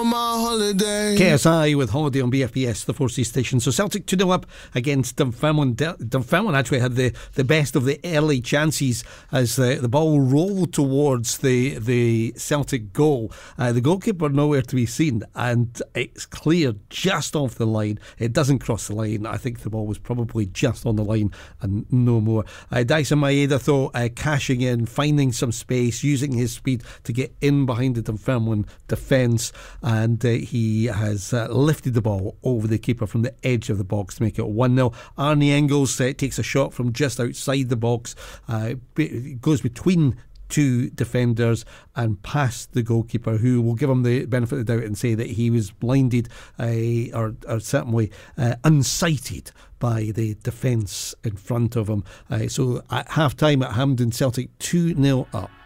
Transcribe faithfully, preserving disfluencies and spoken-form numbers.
on my holiday. K S I with Holiday on B F P S, the four C station. So Celtic two nil up against Dunfermline. Dunfermline actually had the, the best of the early chances as the, the ball rolled towards the the Celtic goal. Uh, the goalkeeper nowhere to be seen, and it's cleared just off the line. It doesn't cross the line. I think the ball was probably just on the line and no more. Uh, Dyson Maeda, though, uh, cashing in, finding some space, using his speed to get in behind the Dunfermline defence, and uh, he has uh, lifted the ball over the keeper from the edge of the box to make it one nil. Arnie Engels uh, takes a shot from just outside the box, uh, goes between two defenders and past the goalkeeper, who will give him the benefit of the doubt and say that he was blinded uh, or, or certainly uh, unsighted by the defence in front of him. Uh, so at half time at Hampden, Celtic two nil up.